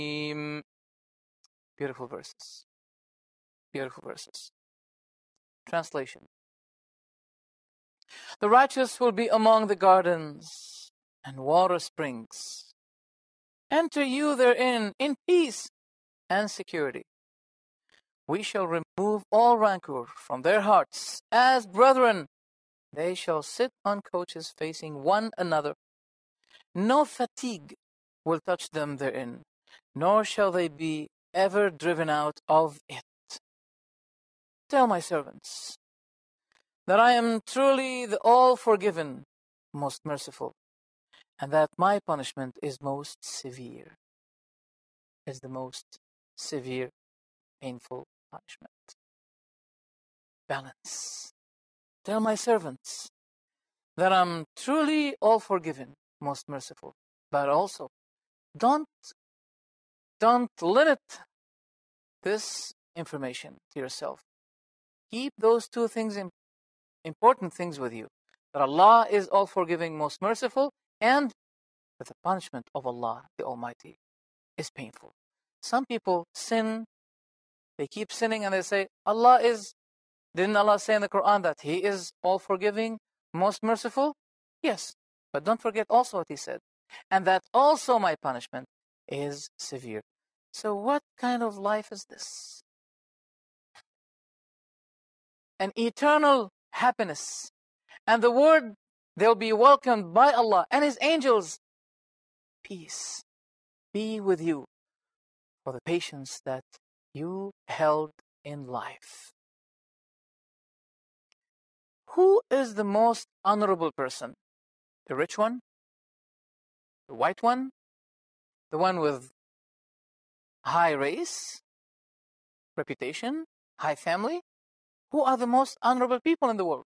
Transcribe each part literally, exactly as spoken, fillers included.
Beautiful verses. Beautiful verses. Translation. The righteous will be among the gardens and water springs. Enter you therein in peace and security. We shall remove all rancor from their hearts. As brethren, they shall sit on couches facing one another. No fatigue will touch them therein, nor shall they be ever driven out of it. Tell my servants that I am truly the all-forgiven, most merciful, and that my punishment is most severe, is the most severe, painful punishment. Balance. Tell my servants that I'm truly all-forgiven, most merciful, but also don't, don't limit this information to yourself. Keep those two things, in, important things with you. That Allah is all-forgiving, most merciful, and that the punishment of Allah, the Almighty, is painful. Some people sin, they keep sinning and they say, Allah is, didn't Allah say in the Quran that He is all-forgiving, most merciful? Yes, but don't forget also what He said. And that also my punishment is severe. So what kind of life is this? An eternal happiness. And the word, they'll be welcomed by Allah and His angels. Peace be with you for the patience that you held in life. Who is the most honorable person? The rich one? The white one? The one with high race, reputation, high family? Who are the most honorable people in the world?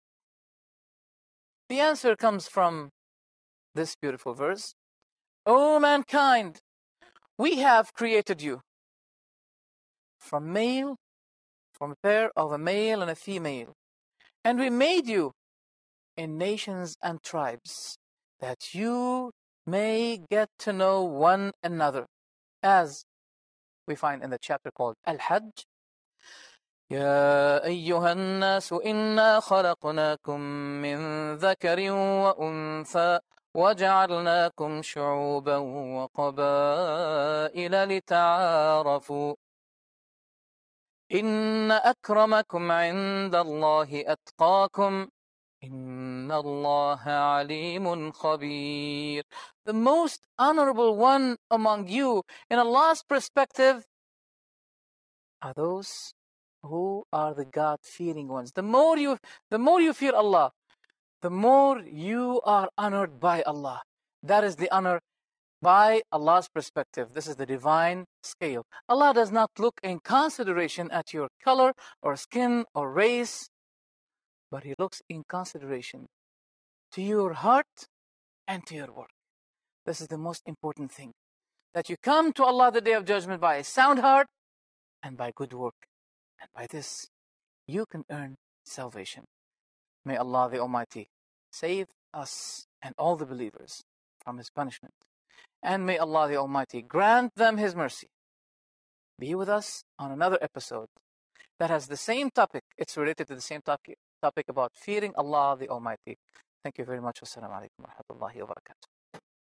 The answer comes from this beautiful verse. O mankind, we have created you from male, from a pair of a male and a female. And we made you in nations and tribes, that you may get to know one another. As we find in the chapter called Al-Hajj. يا أيها الناس إنا خلقناكم من ذكر وأنثى وجعلناكم شعوبا وقبائل لتعارفوا إن أكرمكم عند الله أتقاكم إن الله عليم خبير. The most honorable one among you in Allah's perspective are those who are the God-fearing ones. The more you, the more you fear Allah, the more you are honored by Allah. That is the honor by Allah's perspective. This is the divine scale. Allah does not look in consideration at your color or skin or race, but He looks in consideration to your heart and to your work. This is the most important thing. That you come to Allah the Day of Judgment by a sound heart and by good work. And by this, you can earn salvation. May Allah the Almighty save us and all the believers from His punishment. And may Allah the Almighty grant them His mercy. Be with us on another episode that has the same topic. It's related to the same topic, topic about fearing Allah the Almighty. Thank you very much. Wassalamu alaikum wa rahmatullahi wa barakatuh.